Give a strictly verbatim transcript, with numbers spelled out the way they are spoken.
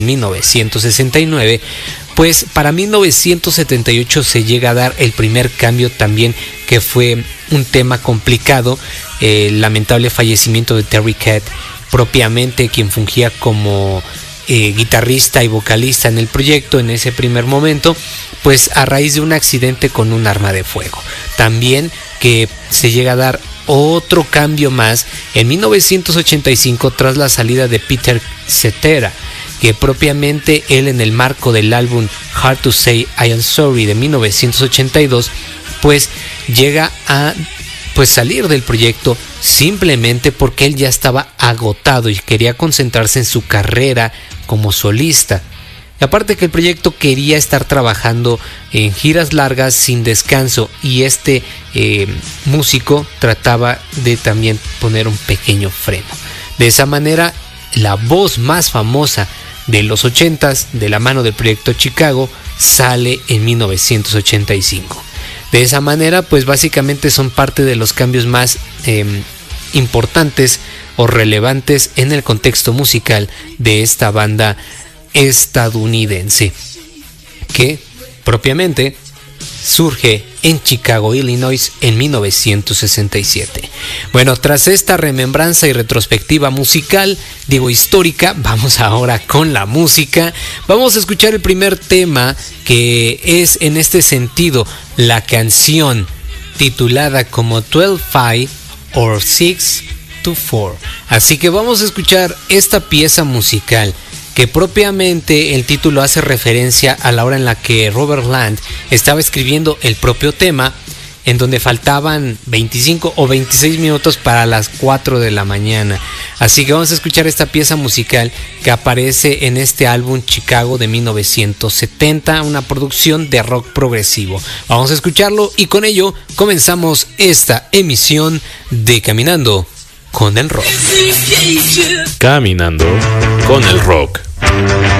mil novecientos sesenta y nueve, pues para mil novecientos setenta y ocho se llega a dar el primer cambio también, que fue un tema complicado, eh, el lamentable fallecimiento de Terry Kath, propiamente quien fungía como eh, guitarrista y vocalista en el proyecto en ese primer momento, pues a raíz de un accidente con un arma de fuego. También que se llega a dar otro cambio más en mil novecientos ochenta y cinco tras la salida de Peter Cetera, que propiamente él, en el marco del álbum Hard to Say I Am Sorry de mil novecientos ochenta y dos, pues llega a pues salir del proyecto simplemente porque él ya estaba agotado y quería concentrarse en su carrera como solista. Y aparte que el proyecto quería estar trabajando en giras largas sin descanso, y este eh, músico trataba de también poner un pequeño freno. De esa manera, la voz más famosa de los ochentas, de la mano del proyecto Chicago, sale en mil novecientos ochenta y cinco. De esa manera, pues básicamente son parte de los cambios más eh, importantes o relevantes en el contexto musical de esta banda estadounidense, que propiamente surge en Chicago, Illinois, en mil novecientos sesenta y siete. Bueno, tras esta remembranza y retrospectiva musical, digo histórica, vamos ahora con la música. Vamos a escuchar el primer tema, que es en este sentido la canción titulada como doce cinco or six to four. Así que vamos a escuchar esta pieza musical, que propiamente el título hace referencia a la hora en la que Robert Plant estaba escribiendo el propio tema, en donde faltaban veinticinco o veintiséis minutos para las cuatro de la mañana. Así que vamos a escuchar esta pieza musical que aparece en este álbum Chicago de mil novecientos setenta, una producción de rock progresivo. Vamos a escucharlo y con ello comenzamos esta emisión de Caminando con el Rock. Caminando con el Rock.